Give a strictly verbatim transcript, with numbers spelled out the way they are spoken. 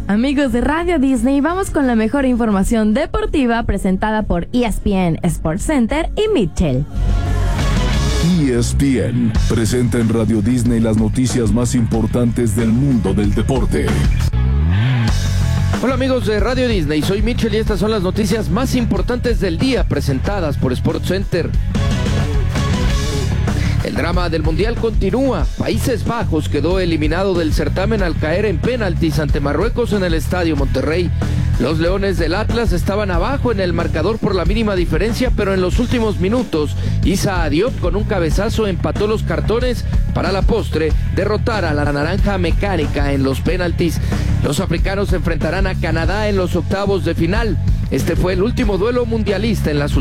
Amigos de Radio Disney, vamos con la mejor información deportiva presentada por E S P N Sports Center y Mitchell. E S P N presenta en Radio Disney las noticias más importantes del mundo del deporte. Hola amigos de Radio Disney, soy Mitchell y estas son las noticias más importantes del día presentadas por Sports Center. El drama del Mundial continúa. Países Bajos quedó eliminado del certamen al caer en penaltis ante Marruecos en el Estadio Monterrey. Los Leones del Atlas estaban abajo en el marcador por la mínima diferencia, pero en los últimos minutos, Issa Diop con un cabezazo empató los cartones para la postre derrotar a la Naranja Mecánica en los penaltis. Los africanos se enfrentarán a Canadá en los octavos de final. Este fue el último duelo mundialista en las